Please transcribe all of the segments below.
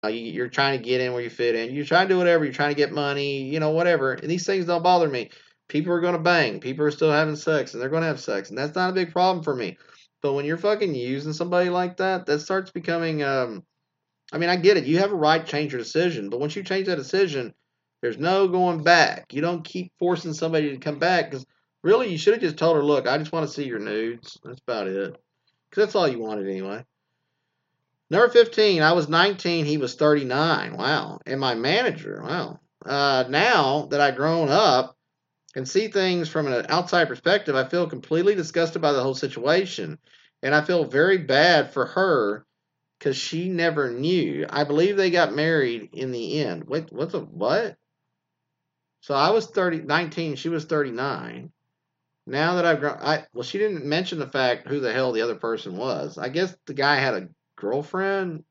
You're trying to get in where you fit in. You're trying to do whatever. You're trying to get money, whatever. And these things don't bother me. People are going to bang. People are still having sex, and they're going to have sex, and that's not a big problem for me. But when you're fucking using somebody like that, that starts becoming. I mean, I get it. You have a right to change your decision, but once you change that decision, there's no going back. You don't keep forcing somebody to come back because really, you should have just told her, "Look, I just want to see your nudes. That's about it." Because that's all you wanted anyway. Number 15, I was 19, he was 39. Wow. And my manager, wow. Now that I've grown up and see things from an outside perspective, I feel completely disgusted by the whole situation. And I feel very bad for her because she never knew. I believe they got married in the end. Wait, what's a what? So I was 19, she was 39. Now that I've grown, well, she didn't mention the fact who the hell the other person was. I guess the guy had a girlfriend.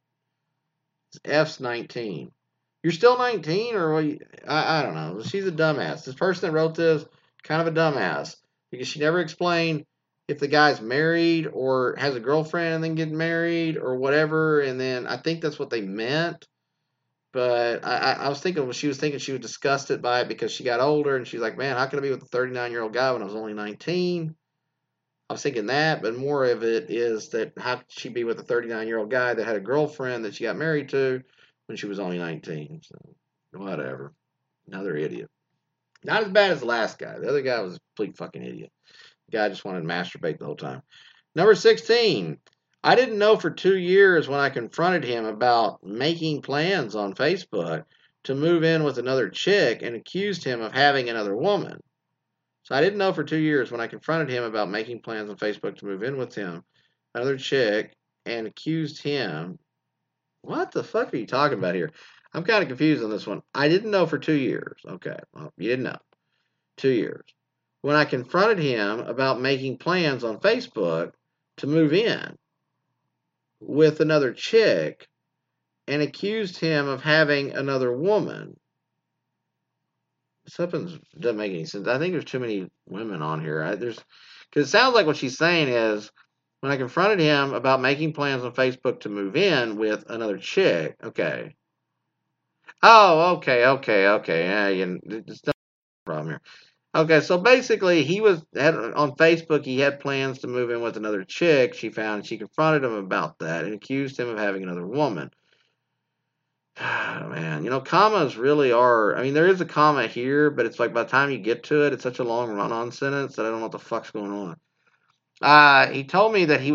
F's 19. You're still 19, or what I don't know. She's a dumbass. This person that wrote this, kind of a dumbass, because she never explained if the guy's married or has a girlfriend and then get married or whatever. And then I think that's what they meant. But I was thinking, well, she was thinking she was disgusted by it because she got older, and she's like, man, how could I be with a 39-year-old guy when I was only 19? I was thinking that, but more of it is that how could she be with a 39-year-old guy that had a girlfriend that she got married to when she was only 19? So, whatever. Another idiot. Not as bad as the last guy. The other guy was a complete fucking idiot. The guy just wanted to masturbate the whole time. Number 16. I didn't know for 2 years when I confronted him about making plans on Facebook to move in with another chick and accused him of having another woman. So I didn't know for 2 years when I confronted him about making plans on Facebook to move in with him, another chick, and accused him. What the fuck are you talking about here? I'm kind of confused on this one. I didn't know for 2 years. Okay, well, you didn't know. 2 years. When I confronted him about making plans on Facebook to move in with another chick and accused him of having another woman. Something doesn't make any sense. I think there's too many women on here. Because it sounds like what she's saying is when I confronted him about making plans on Facebook to move in with another chick. Okay. Oh, okay. Yeah, it's no problem here. Okay, so basically, had on Facebook. He had plans to move in with another chick. She confronted him about that and accused him of having another woman. Man, commas really are. I mean, there is a comma here, but it's like by the time you get to it, it's such a long run-on sentence that I don't know what the fuck's going on. He told me that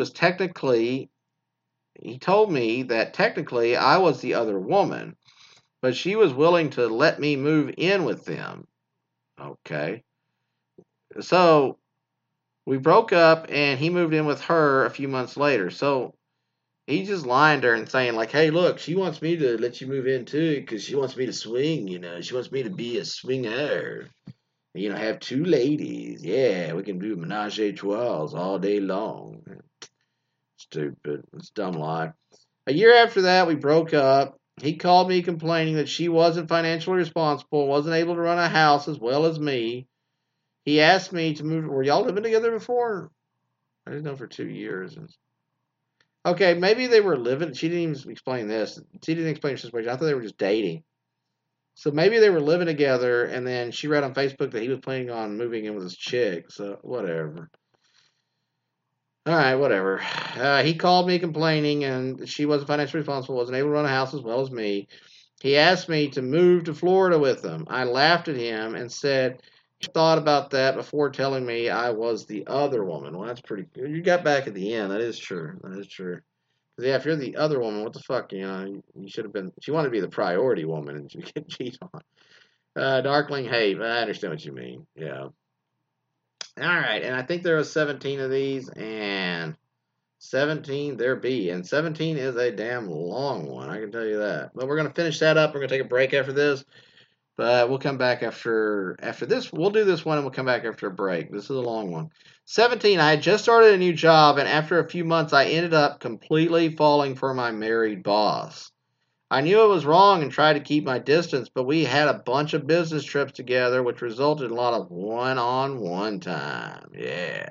he told me that technically I was the other woman, but she was willing to let me move in with them. Okay. So we broke up and he moved in with her a few months later. So he's just lying to her and saying, like, hey, look, she wants me to let you move in too because she wants me to swing, She wants me to be a swinger. Have two ladies. Yeah, we can do menage a trois all day long. Stupid. It's a dumb lie. A year after that, we broke up. He called me complaining that she wasn't financially responsible, wasn't able to run a house as well as me. He asked me to move. Were y'all living together before? I didn't know for 2 years. Okay, maybe they were living. She didn't even explain this. She didn't explain her situation. I thought they were just dating. So maybe they were living together, and then she read on Facebook that he was planning on moving in with his chick. So whatever. All right, whatever. He called me complaining, and she wasn't financially responsible, wasn't able to run a house as well as me. He asked me to move to Florida with him. I laughed at him and said he thought about that before telling me I was the other woman. Well, that's pretty good. You got back at the end. That is true. That is true. Because, yeah, if you're the other woman, what the fuck, you should have been. She wanted to be the priority woman, and you get cheated on. Darkling hate. I understand what you mean. Yeah. All right, and I think there was 17 of these, and 17 there be, and 17 is a damn long one, I can tell you that. But we're going to finish that up. We're going to take a break after this, but we'll come back after this. We'll do this one, and we'll come back after a break. This is a long one. 17, I had just started a new job, and after a few months, I ended up completely falling for my married boss. I knew it was wrong and tried to keep my distance, but we had a bunch of business trips together, which resulted in a lot of one-on-one time. Yeah.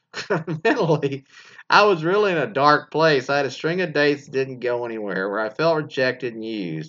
Mentally, I was really in a dark place. I had a string of dates that didn't go anywhere, where I felt rejected and used.